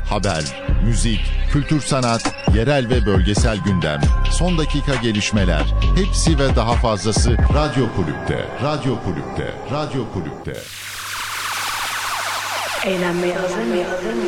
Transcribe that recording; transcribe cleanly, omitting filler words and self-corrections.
Haber, müzik, kültür sanat, yerel ve bölgesel gündem, son dakika gelişmeler, hepsi ve daha fazlası Radyo Kulüp'te. Radyo Kulüp'te. Radyo Kulüp'te. Eğlenmeye hazır mıyız?